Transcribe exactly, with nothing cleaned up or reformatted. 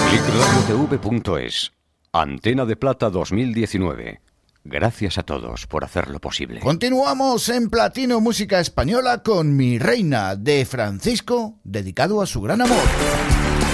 clic radio t v punto es. Antena de Plata dos mil diecinueve. Gracias a todos por hacerlo posible. Continuamos en Platino Música Española con Mi Reina, de Francisco, dedicado a su gran amor.